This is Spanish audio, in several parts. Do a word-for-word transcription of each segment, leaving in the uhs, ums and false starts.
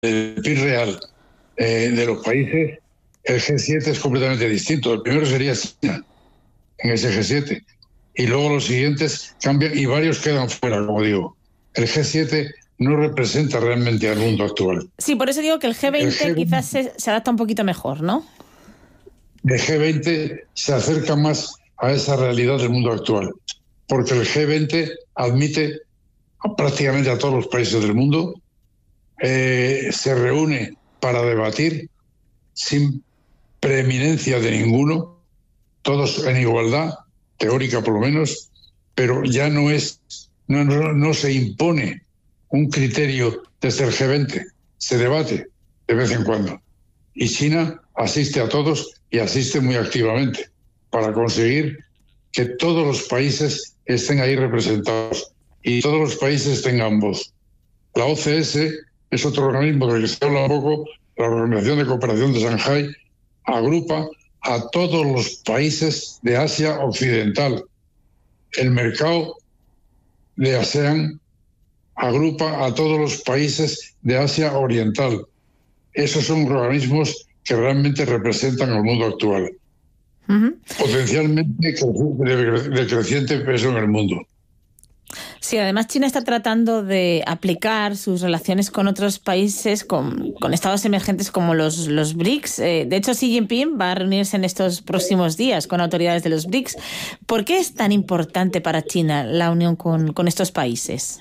del P I B real eh, de los países, el G siete es completamente distinto. El primero sería China, en ese G siete. Y luego los siguientes cambian y varios quedan fuera, como digo. El G siete no representa realmente al mundo actual. Sí, por eso digo que el G veinte, el G veinte quizás se, se adapta un poquito mejor, ¿no? El G veinte se acerca más a esa realidad del mundo actual, porque el G veinte admite a prácticamente a todos los países del mundo, eh, se reúne para debatir sin preeminencia de ninguno, todos en igualdad, teórica por lo menos, pero ya no es, no, no, no se impone un criterio desde el G veinte, se debate de vez en cuando. Y China asiste a todos y asiste muy activamente para conseguir que todos los países estén ahí representados y todos los países tengan voz. La O C S es otro organismo del que se habla poco, la Organización de Cooperación de Shanghái, agrupa a todos los países de Asia Occidental. El mercado de ASEAN agrupa a todos los países de Asia Oriental. Esos son organismos que realmente representan al mundo actual. Uh-huh. Potencialmente de creciente peso en el mundo. Sí, además China está tratando de aplicar sus relaciones con otros países, con, con estados emergentes como los, los B R I C S. Eh, de hecho, Xi Jinping va a reunirse en estos próximos días con autoridades de los B R I C S. ¿Por qué es tan importante para China la unión con, con estos países?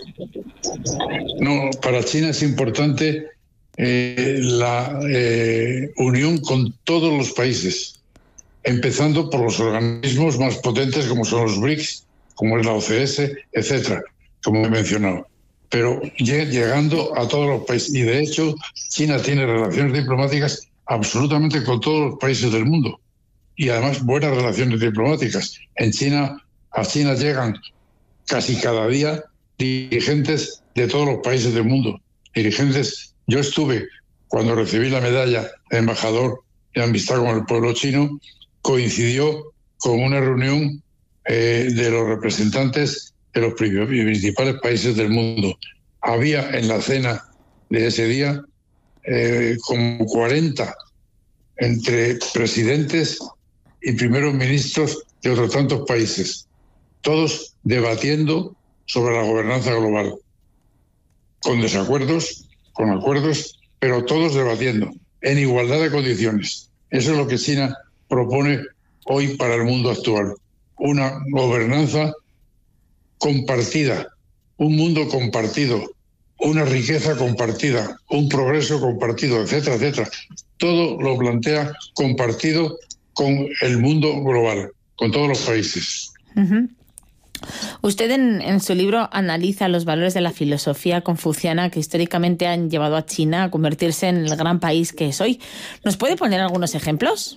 No, para China es importante eh, la eh, unión con todos los países, empezando por los organismos más potentes como son los B R I C S, como es la O C S, etcétera, como he mencionado. Pero llegando a todos los países. Y de hecho, China tiene relaciones diplomáticas absolutamente con todos los países del mundo. Y además buenas relaciones diplomáticas. En China, a China llegan casi cada día dirigentes de todos los países del mundo. Dirigentes, yo estuve, cuando recibí la medalla de embajador de amistad con el pueblo chino, coincidió con una reunión Eh, de los representantes de los principales países del mundo. Había en la cena de ese día eh, como cuarenta entre presidentes y primeros ministros de otros tantos países, todos debatiendo sobre la gobernanza global, con desacuerdos, con acuerdos, pero todos debatiendo en igualdad de condiciones. Eso es lo que China propone hoy para el mundo actual. Una gobernanza compartida, un mundo compartido, una riqueza compartida, un progreso compartido, etcétera, etcétera. Todo lo plantea compartido con el mundo global, con todos los países. Uh-huh. Usted en, en su libro analiza los valores de la filosofía confuciana que históricamente han llevado a China a convertirse en el gran país que es hoy. ¿Nos puede poner algunos ejemplos?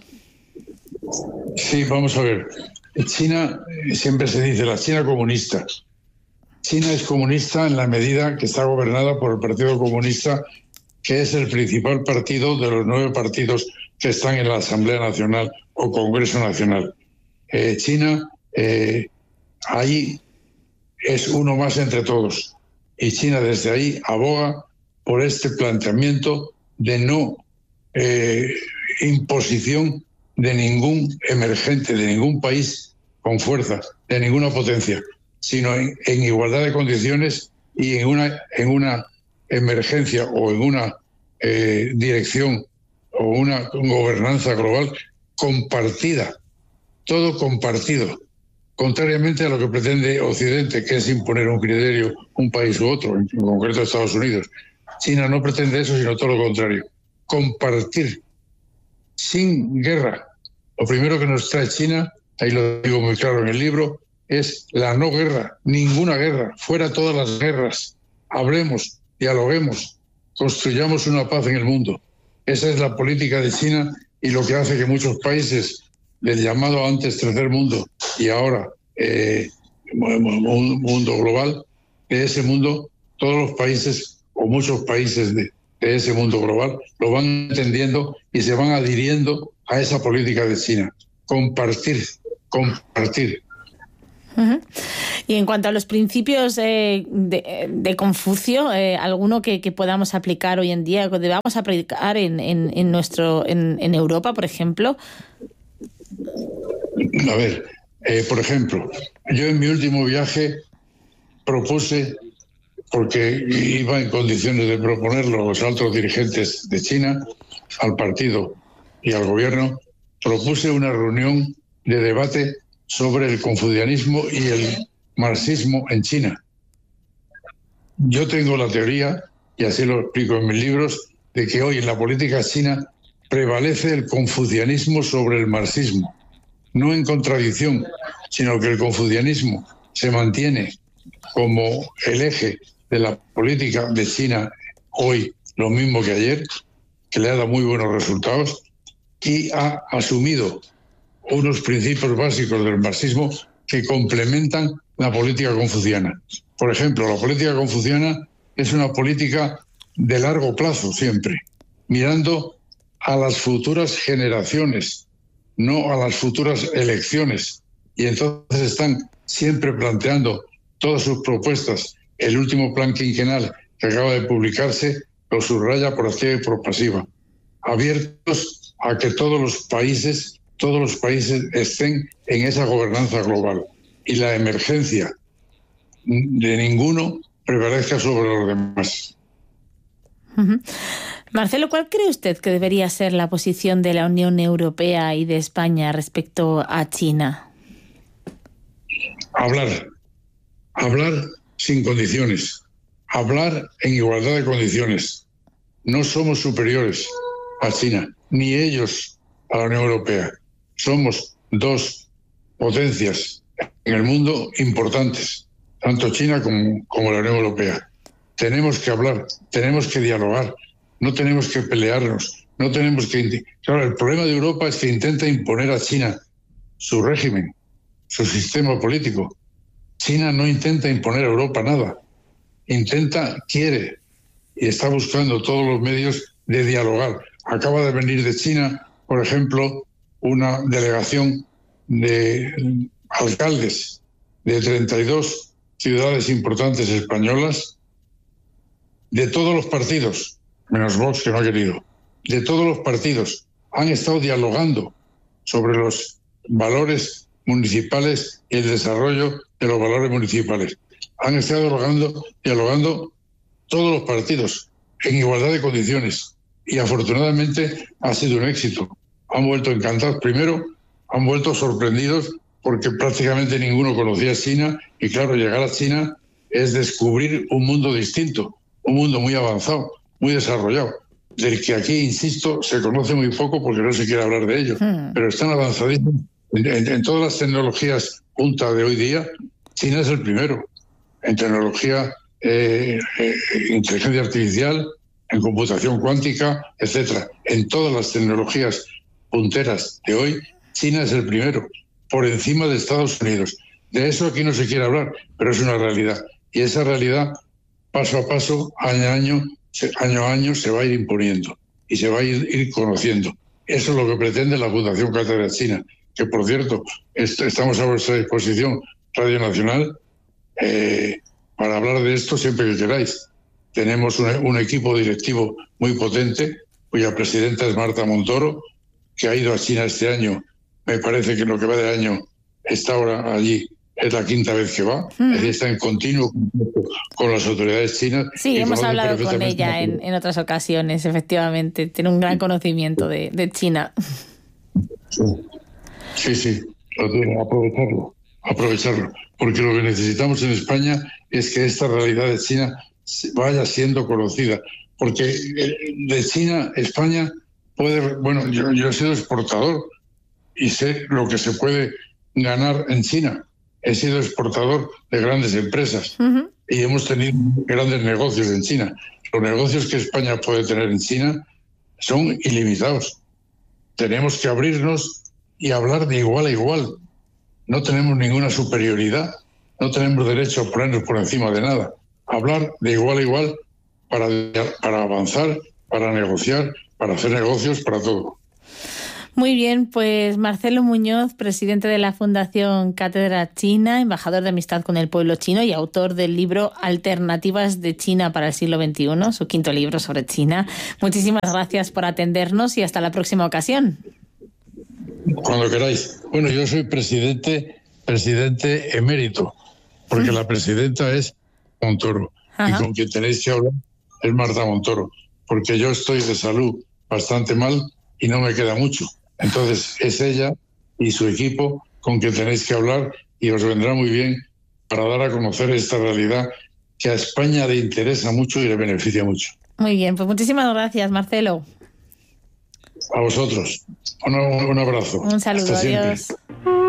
Sí, vamos a ver. China, siempre se dice, la China comunista. China es comunista en la medida que está gobernada por el Partido Comunista, que es el principal partido de los nueve partidos que están en la Asamblea Nacional o Congreso Nacional. Eh, China, eh, ahí es uno más entre todos. Y China desde ahí aboga por este planteamiento de no eh, imposición de ningún emergente, de ningún país con fuerza, de ninguna potencia, sino en, en igualdad de condiciones y en una, en una emergencia o en una eh, dirección o una gobernanza global compartida, todo compartido, contrariamente a lo que pretende Occidente, que es imponer un criterio, un país u otro, en concreto Estados Unidos. China no pretende eso, sino todo lo contrario, compartir sin guerra. Lo primero que nos trae China, ahí lo digo muy claro en el libro, es la no guerra, ninguna guerra, fuera todas las guerras. Hablemos, dialoguemos, construyamos una paz en el mundo. Esa es la política de China y lo que hace que muchos países del llamado antes tercer mundo y ahora eh, un mundo global, de ese mundo, todos los países o muchos países de, de ese mundo global lo van entendiendo y se van adhiriendo a esa política de China. Compartir, compartir. Uh-huh. Y en cuanto a los principios eh, de, de Confucio, eh, ¿alguno que, que podamos aplicar hoy en día, que debamos aplicar en, en, en, nuestro, en, en Europa, por ejemplo? A ver, eh, por ejemplo, yo en mi último viaje propuse, porque iba en condiciones de proponerlo a los altos dirigentes de China, al partido y al gobierno, propuse una reunión de debate sobre el confucianismo y el marxismo en China. Yo tengo la teoría, y así lo explico en mis libros, de que hoy en la política china prevalece el confucianismo sobre el marxismo. No en contradicción, sino que el confucianismo se mantiene como el eje de la política de China hoy, lo mismo que ayer, que le ha dado muy buenos resultados, y ha asumido unos principios básicos del marxismo que complementan la política confuciana. Por ejemplo, la política confuciana es una política de largo plazo siempre, mirando a las futuras generaciones, no a las futuras elecciones. Y entonces están siempre planteando todas sus propuestas. El último plan quinquenal que acaba de publicarse lo subraya por activa y por pasiva, abiertos a que todos los países, todos los países estén en esa gobernanza global y la emergencia de ninguno prevalezca sobre los demás. Uh-huh. Marcelo, ¿cuál cree usted que debería ser la posición de la Unión Europea y de España respecto a China? Hablar, hablar sin condiciones, hablar en igualdad de condiciones. No somos superiores a China, ni ellos a la Unión Europea. Somos dos potencias en el mundo importantes, tanto China como, como la Unión Europea. Tenemos que hablar, tenemos que dialogar, no tenemos que pelearnos, no tenemos que... Claro, el problema de Europa es que intenta imponer a China su régimen, su sistema político. China no intenta imponer a Europa nada, intenta, quiere y está buscando todos los medios de dialogar. Acaba de venir de China, por ejemplo, una delegación de alcaldes de treinta y dos ciudades importantes españolas, de todos los partidos, menos Vox, que no ha querido, de todos los partidos, han estado dialogando sobre los valores municipales y el desarrollo de los valores municipales. Han estado dialogando, dialogando todos los partidos en igualdad de condiciones y afortunadamente ha sido un éxito. Han vuelto encantados. Primero, han vuelto sorprendidos porque prácticamente ninguno conocía China y claro, llegar a China es descubrir un mundo distinto, un mundo muy avanzado, muy desarrollado, del que aquí, insisto, se conoce muy poco porque no se quiere hablar de ello, hmm. pero están avanzadísimos. En, en, en todas las tecnologías punta de hoy día, China es el primero. En tecnología, eh, eh, inteligencia artificial, en computación cuántica, etcétera. En todas las tecnologías punteras de hoy, China es el primero, por encima de Estados Unidos. De eso aquí no se quiere hablar, pero es una realidad. Y esa realidad, paso a paso, año a año, año a año, se va a ir imponiendo y se va a ir, ir conociendo. Eso es lo que pretende la Fundación Cátedra China, que por cierto, est- estamos a vuestra disposición, Radio Nacional, eh, para hablar de esto siempre que queráis. Tenemos un, un equipo directivo muy potente, cuya presidenta es Marta Montoro, que ha ido a China este año. Me parece que en lo que va de año está ahora allí, es la quinta vez que va, mm. es decir, está en continuo contacto con las autoridades chinas. Sí, hemos hablado con ella en, en otras ocasiones, efectivamente. Tiene un gran conocimiento de, de China. Sí, sí, aprovecharlo, aprovecharlo. Porque lo que necesitamos en España es que esta realidad de China vaya siendo conocida. Porque de China, España puede... Bueno, yo, yo he sido exportador y sé lo que se puede ganar en China. He sido exportador de grandes empresas uh-huh. y hemos tenido grandes negocios en China. Los negocios que España puede tener en China son ilimitados. Tenemos que abrirnos y hablar de igual a igual. No tenemos ninguna superioridad, no tenemos derecho a ponernos por encima de nada. Hablar de igual a igual para, para avanzar, para negociar, para hacer negocios, para todo. Muy bien, pues Marcelo Muñoz, presidente de la Fundación Cátedra China, embajador de amistad con el pueblo chino y autor del libro Alternativas de China para el siglo veintiuno, su quinto libro sobre China. Muchísimas gracias por atendernos y hasta la próxima ocasión. Cuando queráis. Bueno, yo soy presidente, presidente emérito, porque la presidenta es Montoro. Ajá. Y con quien tenéis que hablar es Marta Montoro, porque yo estoy de salud bastante mal y no me queda mucho. Entonces es ella y su equipo con quien tenéis que hablar y os vendrá muy bien para dar a conocer esta realidad que a España le interesa mucho y le beneficia mucho. Muy bien, pues muchísimas gracias, Marcelo. A vosotros. Un, un abrazo. Un saludo, Hasta adiós. Siempre.